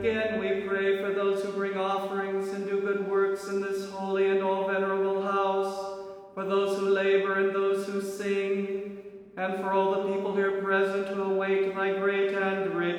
Again, we pray for those who bring offerings and do good works in this holy and all venerable house, for those who labor and those who sing, and for all the people here present who await thy great and rich